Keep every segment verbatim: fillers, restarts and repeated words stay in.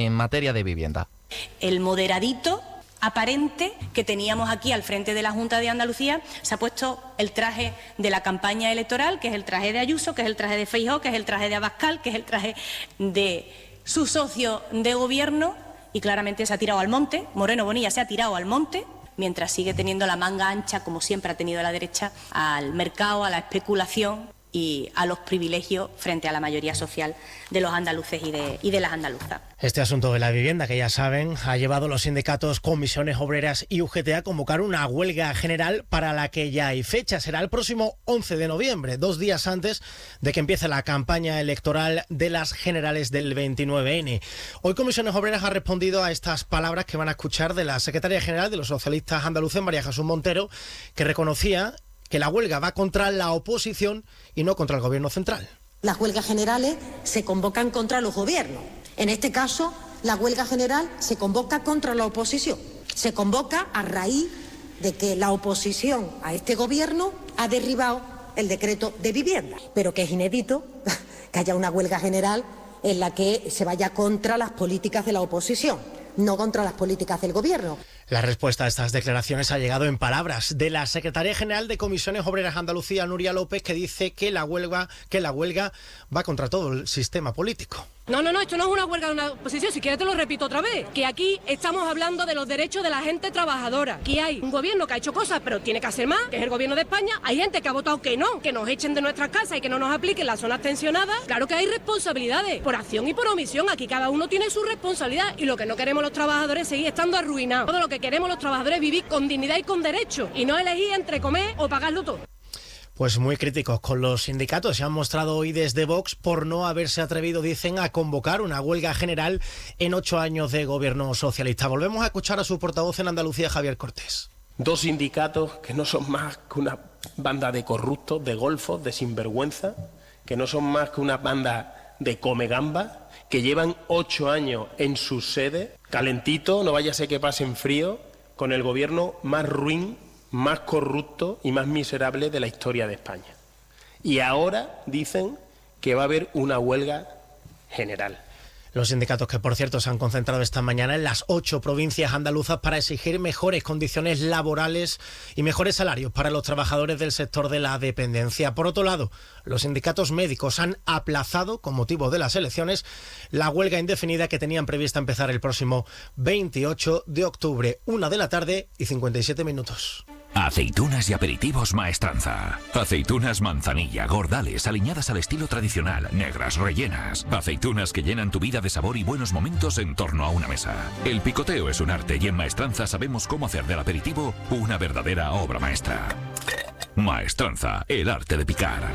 en materia de vivienda. El moderadito aparente que teníamos aquí al frente de la Junta de Andalucía se ha puesto el traje de la campaña electoral, que es el traje de Ayuso, que es el traje de Feijóo, que es el traje de Abascal, que es el traje de su socio de gobierno, y claramente se ha tirado al monte. Moreno Bonilla se ha tirado al monte, mientras sigue teniendo la manga ancha, como siempre ha tenido la derecha, al mercado, a la especulación y a los privilegios frente a la mayoría social de los andaluces y de, y de las andaluzas. Este asunto de la vivienda, que ya saben, ha llevado a los sindicatos, comisiones obreras y U G T a convocar una huelga general para la que ya hay fecha. Será el próximo once de noviembre, dos días antes de que empiece la campaña electoral de las generales del veintinueve ene. Hoy Comisiones Obreras ha respondido a estas palabras que van a escuchar de la secretaria general de los socialistas andaluces, María Jesús Montero, que reconocía que la huelga va contra la oposición y no contra el gobierno central. Las huelgas generales se convocan contra los gobiernos. En este caso, la huelga general se convoca contra la oposición. Se convoca a raíz de que la oposición a este gobierno ha derribado el decreto de vivienda. Pero que es inédito que haya una huelga general en la que se vaya contra las políticas de la oposición, no contra las políticas del gobierno. La respuesta a estas declaraciones ha llegado en palabras de la secretaria general de Comisiones Obreras Andalucía, Nuria López, que dice que la huelga, que la huelga va contra todo el sistema político. No, no, no, esto no es una huelga de una oposición, si quieres te lo repito otra vez, que aquí estamos hablando de los derechos de la gente trabajadora. Aquí hay un gobierno que ha hecho cosas, pero tiene que hacer más, que es el gobierno de España. Hay gente que ha votado que no, que nos echen de nuestras casas y que no nos apliquen las zonas tensionadas. Claro que hay responsabilidades, por acción y por omisión. Aquí cada uno tiene su responsabilidad y lo que no queremos los trabajadores es seguir estando arruinados. Todo lo que queremos los trabajadores es vivir con dignidad y con derecho y no elegir entre comer o pagarlo todo. Pues muy críticos con los sindicatos. Se han mostrado hoy desde Vox por no haberse atrevido, dicen, a convocar una huelga general en ocho años de gobierno socialista. Volvemos a escuchar a su portavoz en Andalucía, Javier Cortés. Dos sindicatos que no son más que una banda de corruptos, de golfos, de sinvergüenza, que no son más que una banda de comegambas, que llevan ocho años en sus sedes, calentito, no vaya a ser que pasen frío, con el gobierno más ruin, más corrupto y más miserable de la historia de España. Y ahora dicen que va a haber una huelga general. Los sindicatos que, por cierto, se han concentrado esta mañana en las ocho provincias andaluzas para exigir mejores condiciones laborales y mejores salarios para los trabajadores del sector de la dependencia. Por otro lado, los sindicatos médicos han aplazado, con motivo de las elecciones, la huelga indefinida que tenían prevista empezar el próximo veintiocho de octubre, una de la tarde y cincuenta y siete minutos. Aceitunas y aperitivos Maestranza. Aceitunas manzanilla, gordales, aliñadas al estilo tradicional, negras, rellenas. Aceitunas que llenan tu vida de sabor y buenos momentos en torno a una mesa. El picoteo es un arte y en Maestranza sabemos cómo hacer del aperitivo una verdadera obra maestra. Maestranza, el arte de picar.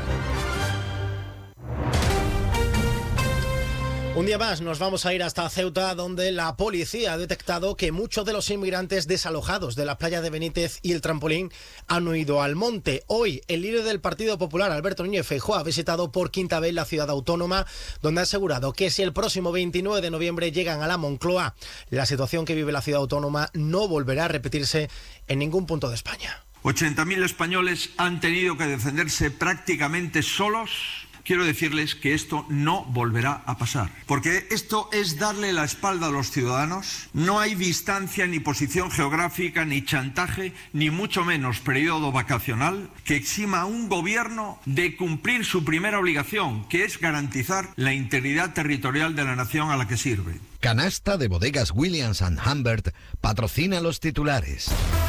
Un día más nos vamos a ir hasta Ceuta, donde la policía ha detectado que muchos de los inmigrantes desalojados de la playa de Benítez y el Trampolín han huido al monte. Hoy, el líder del Partido Popular, Alberto Núñez Feijóo, ha visitado por quinta vez la ciudad autónoma, donde ha asegurado que si el próximo veintinueve de noviembre llegan a la Moncloa, la situación que vive la ciudad autónoma no volverá a repetirse en ningún punto de España. ochenta mil españoles han tenido que defenderse prácticamente solos. Quiero decirles que esto no volverá a pasar, porque esto es darle la espalda a los ciudadanos. No hay distancia, ni posición geográfica, ni chantaje, ni mucho menos periodo vacacional que exima a un gobierno de cumplir su primera obligación, que es garantizar la integridad territorial de la nación a la que sirve. Canasta de bodegas Williams and Humbert patrocina los titulares.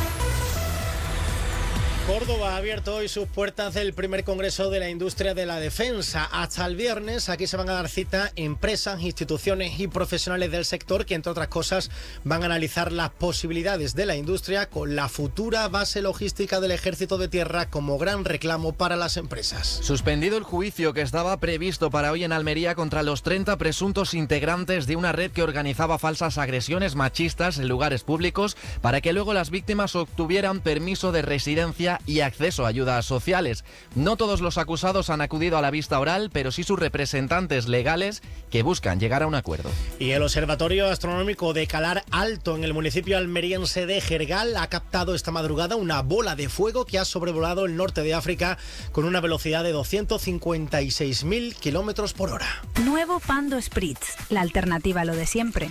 Córdoba ha abierto hoy sus puertas del primer Congreso de la Industria de la Defensa. Hasta el viernes aquí se van a dar cita empresas, instituciones y profesionales del sector que, entre otras cosas, van a analizar las posibilidades de la industria con la futura base logística del Ejército de Tierra como gran reclamo para las empresas. Suspendido el juicio que estaba previsto para hoy en Almería contra los treinta presuntos integrantes de una red que organizaba falsas agresiones machistas en lugares públicos para que luego las víctimas obtuvieran permiso de residencia y acceso a ayudas sociales. No todos los acusados han acudido a la vista oral, pero sí sus representantes legales que buscan llegar a un acuerdo. Y el Observatorio Astronómico de Calar Alto, en el municipio almeriense de Jergal, ha captado esta madrugada una bola de fuego que ha sobrevolado el norte de África con una velocidad de doscientos cincuenta y seis mil kilómetros por hora. Nuevo Pando Spritz, la alternativa a lo de siempre.